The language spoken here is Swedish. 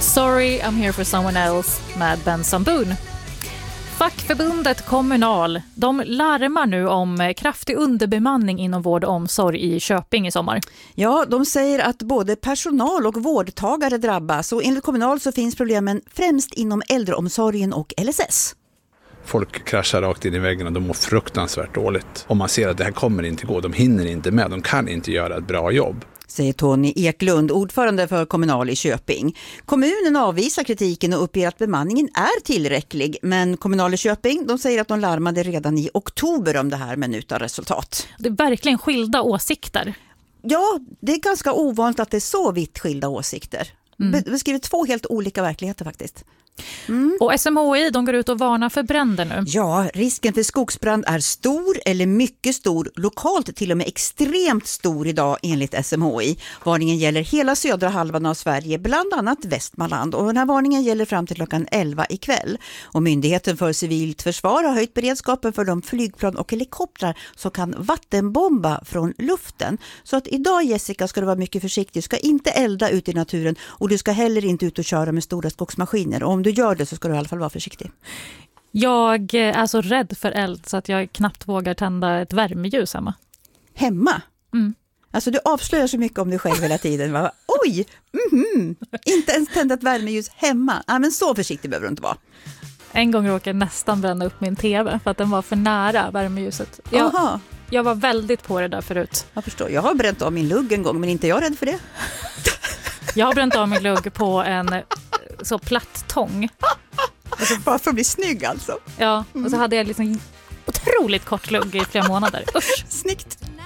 Sorry, I'm here for someone else med Benson Boone. Fackförbundet Kommunal, de larmar nu om kraftig underbemanning inom vård och omsorg i Köping i sommar. Ja, de säger att både personal och vårdtagare drabbas, och enligt Kommunal så finns problemen främst inom äldreomsorgen och LSS. Folk kraschar rakt in i väggen och de mår fruktansvärt dåligt. Och man ser att det här kommer inte gå, de hinner inte med, de kan inte göra ett bra jobb. Säger Tony Eklund, ordförande för Kommunal i Köping. Kommunen avvisar kritiken och uppger att bemanningen är tillräcklig. Men Kommunal i Köping, de säger att de larmade redan i oktober om det här, men utan resultat. Det är verkligen skilda åsikter. Ja, det är ganska ovanligt att det är så vitt skilda åsikter. Beskriver två helt olika verkligheter faktiskt. Och SMHI, de går ut och varnar för bränder nu. Ja, risken för skogsbrand är stor eller mycket stor, lokalt till och med extremt stor idag enligt SMHI. Varningen gäller hela södra halvan av Sverige, bland annat Västmanland, och den här varningen gäller fram till klockan 11 ikväll. Och Myndigheten för civilt försvar har höjt beredskapen för de flygplan och helikoptrar som kan vattenbomba från luften. Så att idag, Jessica, ska du vara mycket försiktig. Du ska inte elda ut i naturen och du ska heller inte ut och köra med stora skogsmaskiner. Och om du gör det så ska du i alla fall vara försiktig. Jag är så rädd för eld så att jag knappt vågar tända ett värmeljus hemma. Hemma? Mm. Alltså du avslöjar så mycket om dig själv hela tiden. Va? Oj, inte ens tända ett värmeljus hemma. Ja, men så försiktig behöver du inte vara. En gång råkade jag nästan bränna upp min tv för att den var för nära värmeljuset. Jag var väldigt på det där förut. Jag förstår. Jag har bränt av min lugg en gång, men inte jag rädd för det. Jag har bränt av min lugg på en så platt tång. Bara för att bli snygg alltså. Ja, och så hade jag liksom otroligt kort lugg i flera månader. Usch. Snyggt.